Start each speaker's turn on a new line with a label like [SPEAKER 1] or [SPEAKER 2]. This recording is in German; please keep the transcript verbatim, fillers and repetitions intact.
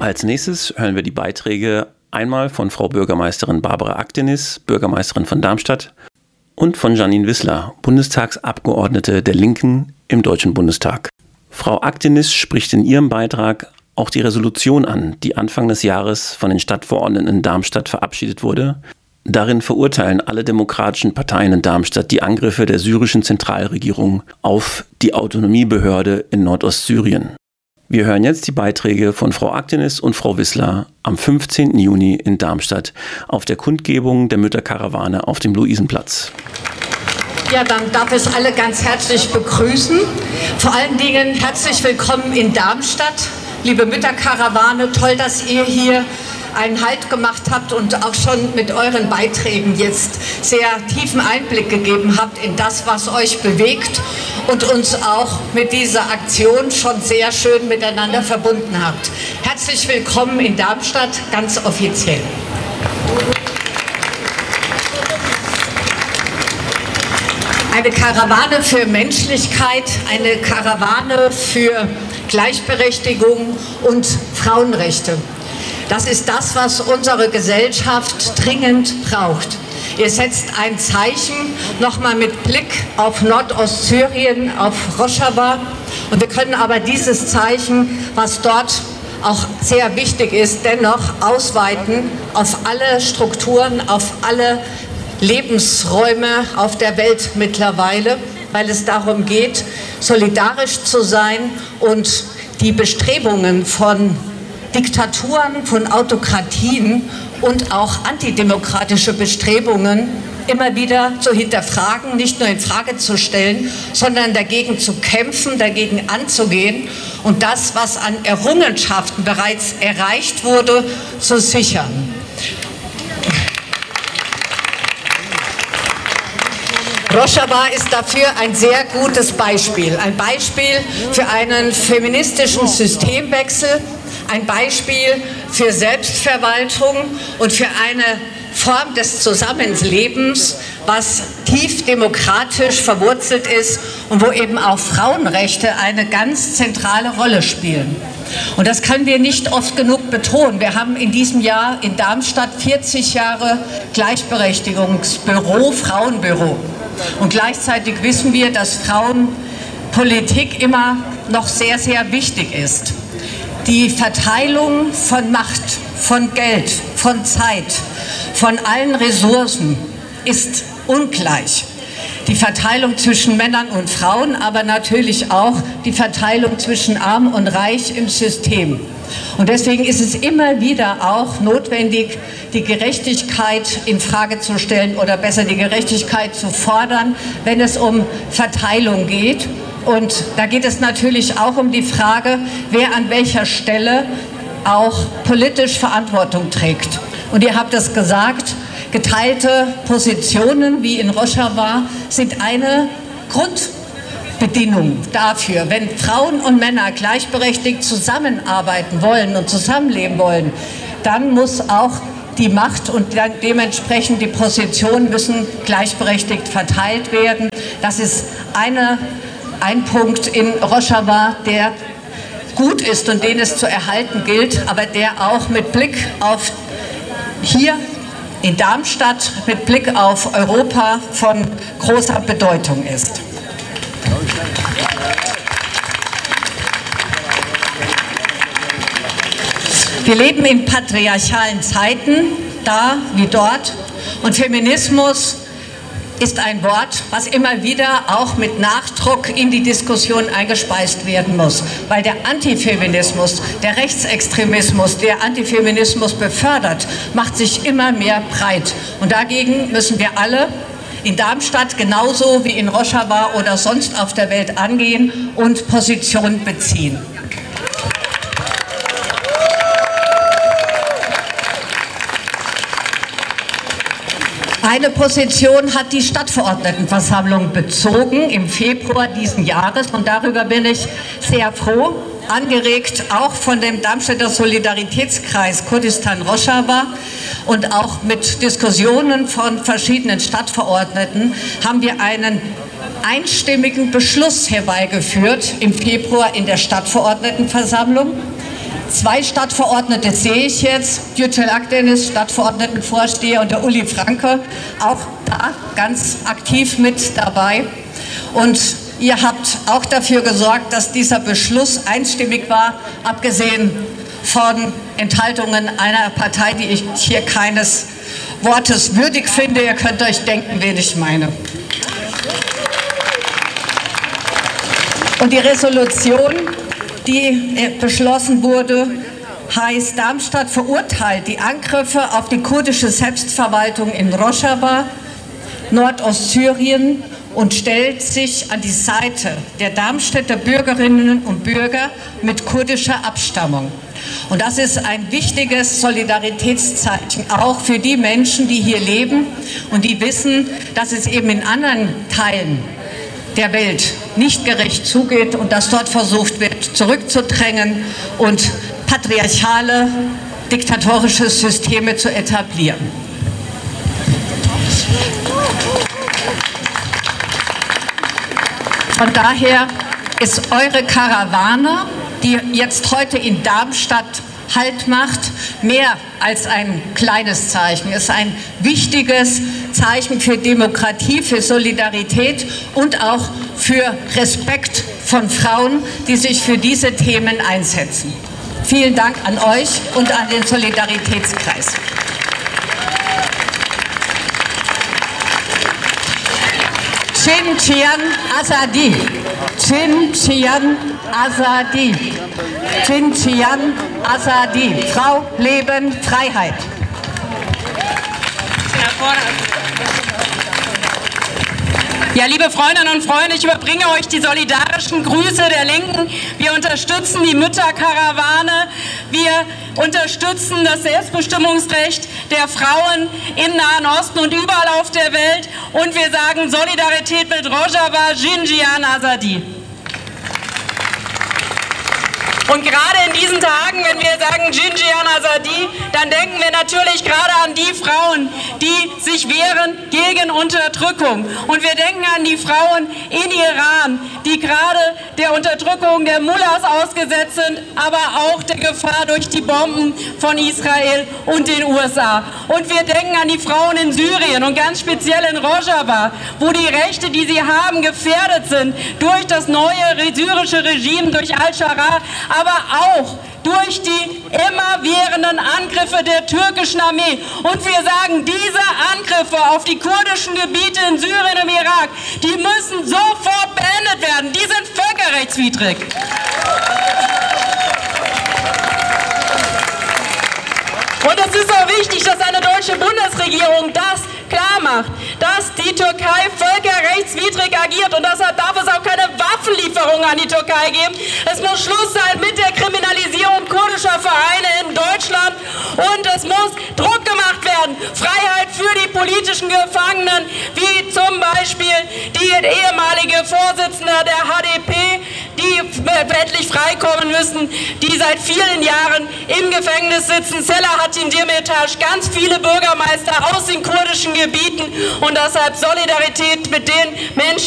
[SPEAKER 1] Als nächstes hören wir die Beiträge einmal von Frau Bürgermeisterin Barbara Aktenis, Bürgermeisterin von Darmstadt, und von Janine Wissler, Bundestagsabgeordnete der Linken im Deutschen Bundestag. Frau Aktenis spricht in ihrem Beitrag auch die Resolution an, die Anfang des Jahres von den Stadtverordneten in Darmstadt verabschiedet wurde. Darin verurteilen alle demokratischen Parteien in Darmstadt die Angriffe der syrischen Zentralregierung auf die Autonomiebehörde in Nordostsyrien. Wir hören jetzt die Beiträge von Frau Aktenis und Frau Wissler am fünfzehnten Juni in Darmstadt auf der Kundgebung der Mütterkarawane auf dem Luisenplatz.
[SPEAKER 2] Ja, dann darf ich alle ganz herzlich begrüßen. Vor allen Dingen herzlich willkommen in Darmstadt. Liebe Mütterkarawane, toll, dass ihr hier einen Halt gemacht habt und auch schon mit euren Beiträgen jetzt sehr tiefen Einblick gegeben habt in das, was euch bewegt und uns auch mit dieser Aktion schon sehr schön miteinander verbunden habt. Herzlich willkommen in Darmstadt, ganz offiziell. Eine Karawane für Menschlichkeit, eine Karawane für Gleichberechtigung und Frauenrechte. Das ist das, was unsere Gesellschaft dringend braucht. Ihr setzt ein Zeichen, nochmal mit Blick auf Nordostsyrien, auf Rojava. Und wir können aber dieses Zeichen, was dort auch sehr wichtig ist, dennoch ausweiten auf alle Strukturen, auf alle Lebensräume auf der Welt mittlerweile, weil es darum geht, solidarisch zu sein und die Bestrebungen von Diktaturen, von Autokratien und auch antidemokratische Bestrebungen immer wieder zu hinterfragen, nicht nur in Frage zu stellen, sondern dagegen zu kämpfen, dagegen anzugehen und das, was an Errungenschaften bereits erreicht wurde, zu sichern. Rojava ist dafür ein sehr gutes Beispiel. Ein Beispiel für einen feministischen Systemwechsel, ein Beispiel für Selbstverwaltung und für eine Form des Zusammenlebens, was tief demokratisch verwurzelt ist und wo eben auch Frauenrechte eine ganz zentrale Rolle spielen. Und das können wir nicht oft genug betonen. Wir haben in diesem Jahr in Darmstadt vierzig Jahre Gleichberechtigungsbüro, Frauenbüro. Und gleichzeitig wissen wir, dass Frauenpolitik immer noch sehr, sehr wichtig ist. Die Verteilung von Macht, von Geld, von Zeit, von allen Ressourcen ist ungleich. Die Verteilung zwischen Männern und Frauen, aber natürlich auch die Verteilung zwischen Arm und Reich im System. Und deswegen ist es immer wieder auch notwendig, die Gerechtigkeit in Frage zu stellen oder besser die Gerechtigkeit zu fordern, wenn es um Verteilung geht. Und da geht es natürlich auch um die Frage, wer an welcher Stelle auch politisch Verantwortung trägt. Und ihr habt es gesagt, geteilte Positionen wie in Rojava sind eine Grundbedingung dafür. Wenn Frauen und Männer gleichberechtigt zusammenarbeiten wollen und zusammenleben wollen, dann muss auch die Macht und dann dementsprechend die Positionen müssen gleichberechtigt verteilt werden. Das ist eine, ein Punkt in Rojava, der gut ist und den es zu erhalten gilt, aber der auch mit Blick auf hier in Darmstadt, mit Blick auf Europa von großer Bedeutung ist. Wir leben in patriarchalen Zeiten, da wie dort, und Feminismus ist ein Wort, was immer wieder auch mit Nachdruck in die Diskussion eingespeist werden muss, weil der Antifeminismus, der Rechtsextremismus, der Antifeminismus befördert, macht sich immer mehr breit. Und dagegen müssen wir alle in Darmstadt genauso wie in Rojava oder sonst auf der Welt angehen und Position beziehen. Eine Position hat die Stadtverordnetenversammlung bezogen im Februar diesen Jahres und darüber bin ich sehr froh, angeregt auch von dem Darmstädter Solidaritätskreis Kurdistan-Rojava und auch mit Diskussionen von verschiedenen Stadtverordneten haben wir einen einstimmigen Beschluss herbeigeführt im Februar in der Stadtverordnetenversammlung, Zwei Stadtverordnete sehe ich jetzt, Yücel Akdeniz, Stadtverordnetenvorsteher, und der Uli Franke, auch da ganz aktiv mit dabei. Und ihr habt auch dafür gesorgt, dass dieser Beschluss einstimmig war, abgesehen von Enthaltungen einer Partei, die ich hier keines Wortes würdig finde. Ihr könnt euch denken, wen ich meine. Und die Resolution, die beschlossen wurde, heißt: Darmstadt verurteilt die Angriffe auf die kurdische Selbstverwaltung in Rojava, Nordostsyrien, und stellt sich an die Seite der Darmstädter Bürgerinnen und Bürger mit kurdischer Abstammung. Und das ist ein wichtiges Solidaritätszeichen, auch für die Menschen, die hier leben und die wissen, dass es eben in anderen Teilen der Welt nicht gerecht zugeht und dass dort versucht wird, zurückzudrängen und patriarchale, diktatorische Systeme zu etablieren. Von daher ist eure Karawane, die jetzt heute in Darmstadt Halt macht, mehr als ein kleines Zeichen. Es ist ein wichtiges Zeichen für Demokratie, für Solidarität und auch für Respekt von Frauen, die sich für diese Themen einsetzen. Vielen Dank an euch und an den Solidaritätskreis. Chin-Chian Azadi. Chin-Chian Azadi. Chin-Chian Azadi. Frau, Leben, Freiheit.
[SPEAKER 3] Ja, liebe Freundinnen und Freunde, ich überbringe euch die solidarischen Grüße der Linken. Wir unterstützen die Mütterkarawane. Wir unterstützen das Selbstbestimmungsrecht der Frauen im Nahen Osten und überall auf der Welt. Und wir sagen Solidarität mit Rojava, Chin-Chian Azadi. Und gerade in diesen Tagen, wenn wir sagen Chin-Chian Azadi, dann denken wir natürlich gerade an die Frauen, die sich wehren gegen Unterdrückung. Und wir denken an die Frauen in Iran, die gerade der Unterdrückung der Mullahs ausgesetzt sind, aber auch der Gefahr durch die Bomben von Israel und den U S A. Und wir denken an die Frauen in Syrien und ganz speziell in Rojava, wo die Rechte, die sie haben, gefährdet sind durch das neue syrische Regime, durch Al-Sharaa, aber auch durch die immerwährenden Angriffe der türkischen Armee. Und wir sagen, diese Angriffe auf die kurdischen Gebiete in Syrien und im Irak, die müssen sofort beendet werden. Die sind völkerrechtswidrig. Und es ist auch wichtig, dass eine deutsche Bundesregierung das klar macht, dass die Türkei völkerrechtswidrig agiert, und deshalb darf es auch keine Waffenlieferungen an die Türkei geben. Es muss Schluss sein mit der Kriminalisierung kurdischer Vereine in Deutschland, und es muss Druck gemacht werden. Freiheit für die politischen Gefangenen, wie zum Beispiel die ehemalige Vorsitzende der H D P, die endlich freikommen müssen, die seit vielen Jahren im Gefängnis sitzen. Selahattin Demirtas, ganz viele Bürgermeister aus den kurdischen Gebieten, und deshalb Solidarität mit den Menschen,